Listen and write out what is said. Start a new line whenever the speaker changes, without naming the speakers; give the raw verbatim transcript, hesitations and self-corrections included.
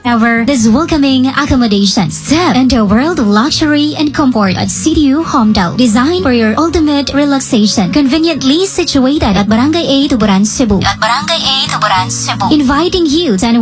ever this welcoming accommodation. Step into a world of luxury and comfort at C D U Homedale, designed for your ultimate relaxation. Conveniently situated at Barangay A, Tuburan, Cebu. At Barangay A, Tuburan, Cebu. Inviting you to